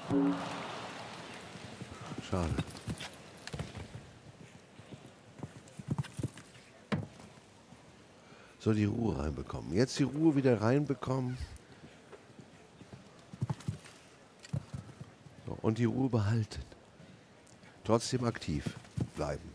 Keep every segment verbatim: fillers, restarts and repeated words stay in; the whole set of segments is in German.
Schade. So, die Ruhe reinbekommen. Jetzt die Ruhe wieder reinbekommen. So, und die Ruhe behalten. Trotzdem aktiv bleiben.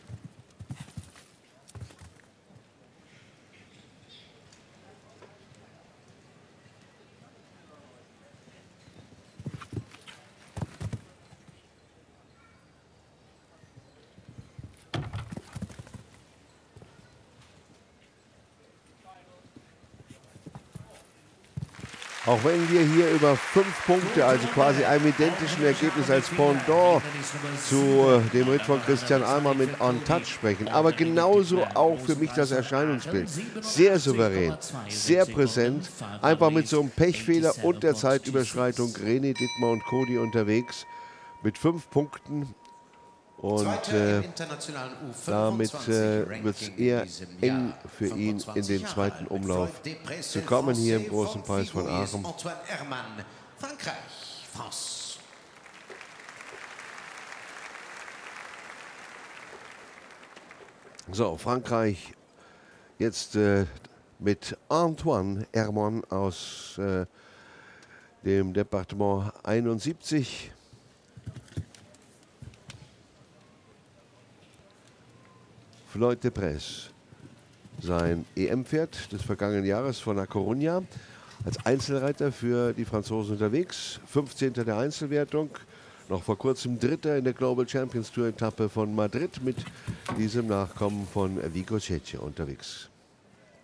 Auch wenn wir hier über fünf Punkte, also quasi einem identischen Ergebnis als Pendant zu dem Ritt von Christian Ahlmann mit On Touch sprechen. Aber genauso auch für mich das Erscheinungsbild. Sehr souverän, sehr präsent, einfach mit so einem Pechfehler und der Zeitüberschreitung René, Dittmar und Cody unterwegs mit fünf Punkten. Und äh, damit äh, wird es eher eng für ihn in den zweiten Umlauf zu kommen hier im Großen Preis von Aachen. So, Frankreich jetzt äh, mit Antoine Herman aus äh, dem Departement einundsiebzig. Floyd de Presse, sein E M-Pferd des vergangenen Jahres von La Coruña, als Einzelreiter für die Franzosen unterwegs. fünfzehnter der Einzelwertung, noch vor kurzem Dritter in der Global Champions Tour Etappe von Madrid mit diesem Nachkommen von Vico Cecchi unterwegs.